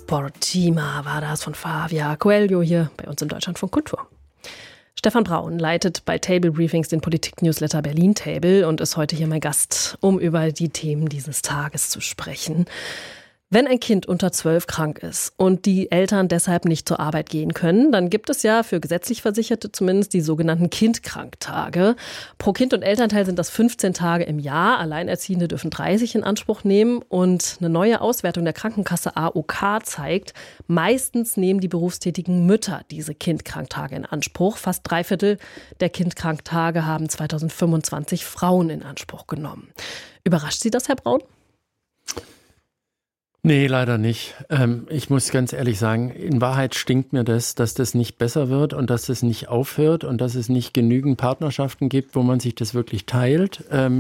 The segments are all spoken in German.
Portima war das von Fabia Coelho hier bei uns im Deutschlandfunk Kultur. Stefan Braun leitet bei Table Briefings den Politik-Newsletter Berlin Table und ist heute hier mein Gast, um über die Themen dieses Tages zu sprechen. Wenn ein Kind unter 12 krank ist und die Eltern deshalb nicht zur Arbeit gehen können, dann gibt es ja für gesetzlich Versicherte zumindest die sogenannten Kindkranktage. Pro Kind und Elternteil sind das 15 Tage im Jahr. Alleinerziehende dürfen 30 in Anspruch nehmen. Und eine neue Auswertung der Krankenkasse AOK zeigt, meistens nehmen die berufstätigen Mütter diese Kindkranktage in Anspruch. Fast 3/4 der Kindkranktage haben 2025 Frauen in Anspruch genommen. Überrascht Sie das, Herr Braun? Nee, leider nicht. Ich muss ganz ehrlich sagen, in Wahrheit stinkt mir das, dass das nicht besser wird und dass das nicht aufhört und dass es nicht genügend Partnerschaften gibt, wo man sich das wirklich teilt.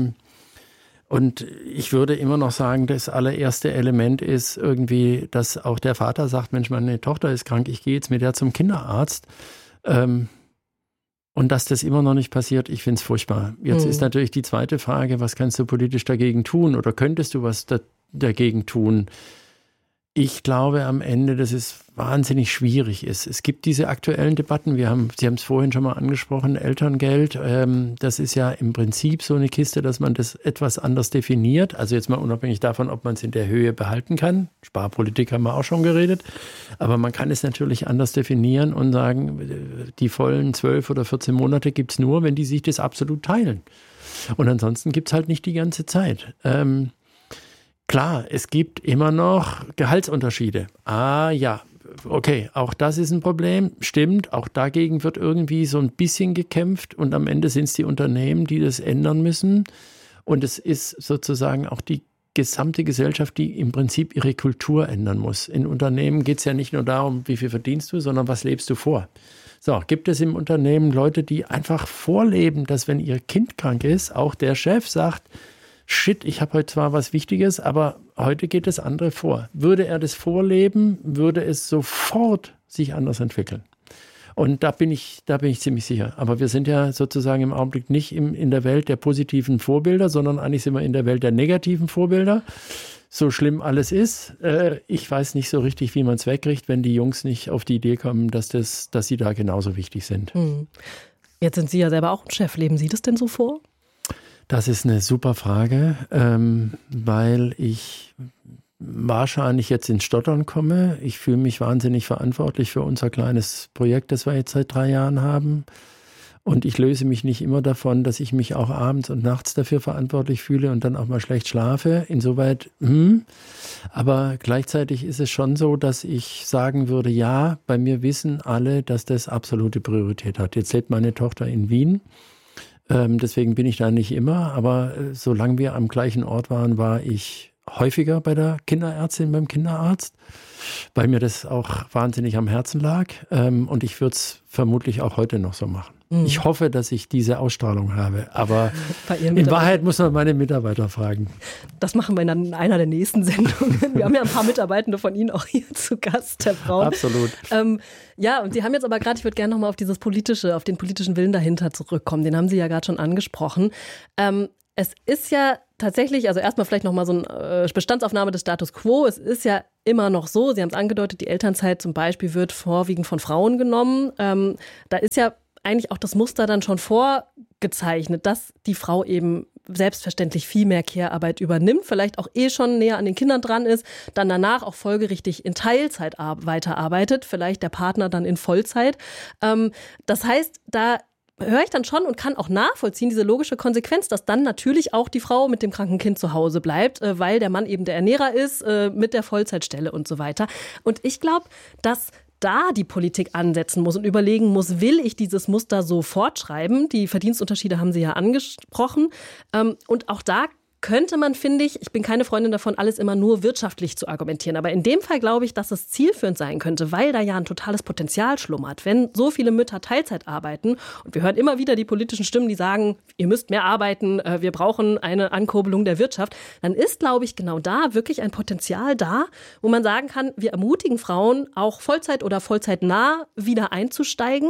Und ich würde immer noch sagen, das allererste Element ist irgendwie, dass auch der Vater sagt, Mensch, meine Tochter ist krank, ich gehe jetzt mit der zum Kinderarzt. Und dass das immer noch nicht passiert, ich finde es furchtbar. Jetzt ist natürlich die zweite Frage, was kannst du politisch dagegen tun oder könntest du was dagegen tun? Ich glaube am Ende, dass es wahnsinnig schwierig ist. Es gibt diese aktuellen Debatten, Sie haben es vorhin schon mal angesprochen, Elterngeld, das ist ja im Prinzip so eine Kiste, dass man das etwas anders definiert. Also jetzt mal unabhängig davon, ob man es in der Höhe behalten kann. Sparpolitik haben wir auch schon geredet. Aber man kann es natürlich anders definieren und sagen, die vollen 12 oder 14 Monate gibt es nur, wenn die sich das absolut teilen. Und ansonsten gibt es halt nicht die ganze Zeit. Klar, es gibt immer noch Gehaltsunterschiede. Ja, okay, auch das ist ein Problem. Stimmt, auch dagegen wird irgendwie so ein bisschen gekämpft und am Ende sind es die Unternehmen, die das ändern müssen. Und es ist sozusagen auch die gesamte Gesellschaft, die im Prinzip ihre Kultur ändern muss. In Unternehmen geht es ja nicht nur darum, wie viel verdienst du, sondern was lebst du vor. So, gibt es im Unternehmen Leute, die einfach vorleben, dass wenn ihr Kind krank ist, auch der Chef sagt, shit, ich habe heute zwar was Wichtiges, aber heute geht das andere vor. Würde er das vorleben, würde es sofort sich anders entwickeln. Und da bin ich ziemlich sicher. Aber wir sind ja sozusagen im Augenblick nicht in der Welt der positiven Vorbilder, sondern eigentlich sind wir in der Welt der negativen Vorbilder. So schlimm alles ist. Ich weiß nicht so richtig, wie man es wegkriegt, wenn die Jungs nicht auf die Idee kommen, dass sie da genauso wichtig sind. Jetzt sind Sie ja selber auch ein Chef. Leben Sie das denn so vor? Das ist eine super Frage, weil ich wahrscheinlich jetzt ins Stottern komme. Ich fühle mich wahnsinnig verantwortlich für unser kleines Projekt, das wir jetzt seit 3 Jahren haben. Und ich löse mich nicht immer davon, dass ich mich auch abends und nachts dafür verantwortlich fühle und dann auch mal schlecht schlafe. Insoweit, aber gleichzeitig ist es schon so, dass ich sagen würde, ja, bei mir wissen alle, dass das absolute Priorität hat. Jetzt lebt meine Tochter in Wien. Deswegen bin ich da nicht immer, aber solange wir am gleichen Ort waren, war ich häufiger bei der Kinderärztin, beim Kinderarzt, weil mir das auch wahnsinnig am Herzen lag. Und ich würde es vermutlich auch heute noch so machen. Ich hoffe, dass ich diese Ausstrahlung habe, aber in Wahrheit muss man meine Mitarbeiter fragen. Das machen wir in einer der nächsten Sendungen. Wir haben ja ein paar Mitarbeitende von Ihnen auch hier zu Gast, Herr Braun. Absolut. Ja, und Sie haben jetzt aber gerade, ich würde gerne nochmal auf den politischen Willen dahinter zurückkommen. Den haben Sie ja gerade schon angesprochen. Es ist ja tatsächlich, also erstmal vielleicht nochmal so eine Bestandsaufnahme des Status Quo. Es ist ja immer noch so, Sie haben es angedeutet, die Elternzeit zum Beispiel wird vorwiegend von Frauen genommen. Da ist ja eigentlich auch das Muster dann schon vorgezeichnet, dass die Frau eben selbstverständlich viel mehr Care-Arbeit übernimmt, vielleicht auch schon näher an den Kindern dran ist, dann danach auch folgerichtig in Teilzeit weiterarbeitet, vielleicht der Partner dann in Vollzeit. Das heißt, da höre ich dann schon und kann auch nachvollziehen, diese logische Konsequenz, dass dann natürlich auch die Frau mit dem kranken Kind zu Hause bleibt, weil der Mann eben der Ernährer ist, mit der Vollzeitstelle und so weiter. Und ich glaube, dass da die Politik ansetzen muss und überlegen muss, will ich dieses Muster so fortschreiben? Die Verdienstunterschiede haben Sie ja angesprochen. Und auch da könnte man, finde ich bin keine Freundin davon, alles immer nur wirtschaftlich zu argumentieren. Aber in dem Fall glaube ich, dass es zielführend sein könnte, weil da ja ein totales Potenzial schlummert. Wenn so viele Mütter Teilzeit arbeiten, und wir hören immer wieder die politischen Stimmen, die sagen, ihr müsst mehr arbeiten, wir brauchen eine Ankurbelung der Wirtschaft, dann ist, glaube ich, genau da wirklich ein Potenzial da, wo man sagen kann, wir ermutigen Frauen, auch Vollzeit oder vollzeitnah wieder einzusteigen.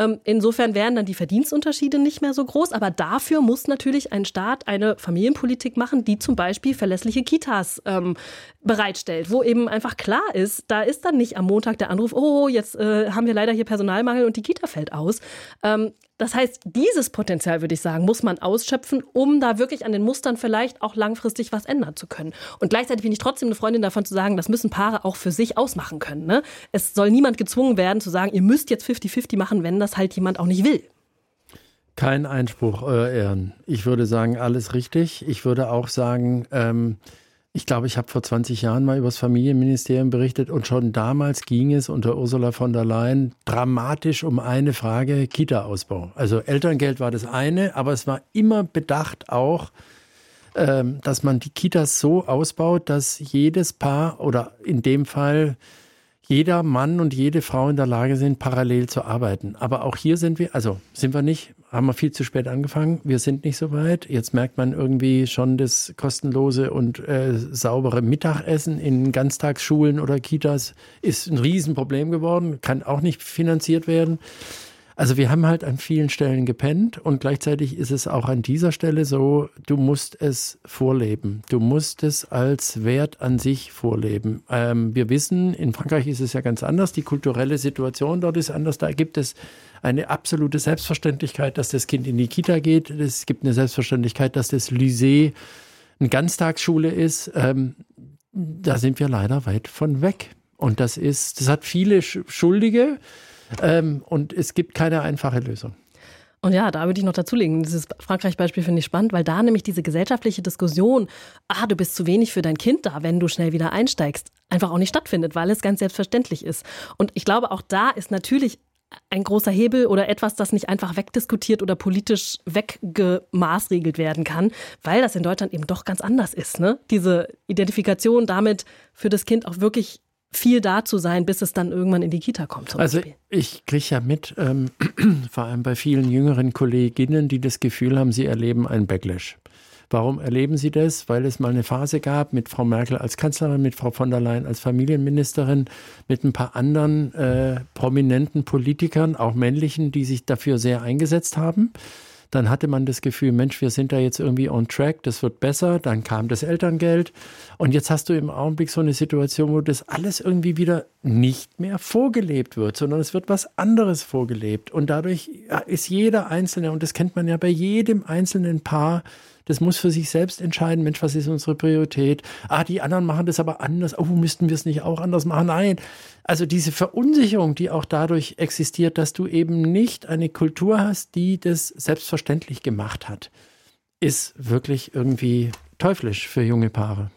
Insofern wären dann die Verdienstunterschiede nicht mehr so groß. Aber dafür muss natürlich ein Staat, eine Familienpolitik Politik machen, die zum Beispiel verlässliche Kitas bereitstellt, wo eben einfach klar ist, da ist dann nicht am Montag der Anruf, oh, jetzt haben wir leider hier Personalmangel und die Kita fällt aus. Das heißt, dieses Potenzial, würde ich sagen, muss man ausschöpfen, um da wirklich an den Mustern vielleicht auch langfristig was ändern zu können. Und gleichzeitig bin ich trotzdem eine Freundin davon zu sagen, das müssen Paare auch für sich ausmachen können. Ne? Es soll niemand gezwungen werden zu sagen, ihr müsst jetzt 50-50 machen, wenn das halt jemand auch nicht will. Kein Einspruch, Euer Ehren. Ich würde sagen, alles richtig. Ich würde auch sagen, ich glaube, ich habe vor 20 Jahren mal über das Familienministerium berichtet und schon damals ging es unter Ursula von der Leyen dramatisch um eine Frage, Kita-Ausbau. Also Elterngeld war das eine, aber es war immer bedacht auch, dass man die Kitas so ausbaut, dass jedes Paar oder in dem Fall jeder Mann und jede Frau in der Lage sind, parallel zu arbeiten. Aber auch hier sind wir nicht, haben wir viel zu spät angefangen. Wir sind nicht so weit. Jetzt merkt man irgendwie schon das kostenlose und saubere Mittagessen in Ganztagsschulen oder Kitas ist ein Riesenproblem geworden, kann auch nicht finanziert werden. Also wir haben halt an vielen Stellen gepennt und gleichzeitig ist es auch an dieser Stelle so, du musst es vorleben. Du musst es als Wert an sich vorleben. Wir wissen, in Frankreich ist es ja ganz anders. Die kulturelle Situation dort ist anders. Da gibt es eine absolute Selbstverständlichkeit, dass das Kind in die Kita geht. Es gibt eine Selbstverständlichkeit, dass das Lycée eine Ganztagsschule ist. Da sind wir leider weit von weg. Und das hat viele Schuldige. Und es gibt keine einfache Lösung. Und ja, da würde ich noch dazulegen, dieses Frankreich-Beispiel finde ich spannend, weil da nämlich diese gesellschaftliche Diskussion, du bist zu wenig für dein Kind da, wenn du schnell wieder einsteigst, einfach auch nicht stattfindet, weil es ganz selbstverständlich ist. Und ich glaube, auch da ist natürlich ein großer Hebel oder etwas, das nicht einfach wegdiskutiert oder politisch weggemaßregelt werden kann, weil das in Deutschland eben doch ganz anders ist. Ne? Diese Identifikation damit für das Kind auch wirklich viel da zu sein, bis es dann irgendwann in die Kita kommt. Zum Beispiel. Ich kriege ja mit, vor allem bei vielen jüngeren Kolleginnen, die das Gefühl haben, sie erleben einen Backlash. Warum erleben sie das? Weil es mal eine Phase gab mit Frau Merkel als Kanzlerin, mit Frau von der Leyen als Familienministerin, mit ein paar anderen prominenten Politikern, auch männlichen, die sich dafür sehr eingesetzt haben. Dann hatte man das Gefühl, Mensch, wir sind da jetzt irgendwie on track, das wird besser. Dann kam das Elterngeld. Und jetzt hast du im Augenblick so eine Situation, wo das alles irgendwie wieder nicht mehr vorgelebt wird, sondern es wird was anderes vorgelebt. Und dadurch ist jeder Einzelne, und das kennt man ja bei jedem einzelnen Paar, das muss für sich selbst entscheiden, Mensch, was ist unsere Priorität? Die anderen machen das aber anders. Müssten wir es nicht auch anders machen? Nein. Also diese Verunsicherung, die auch dadurch existiert, dass du eben nicht eine Kultur hast, die das selbstverständlich gemacht hat, ist wirklich irgendwie teuflisch für junge Paare.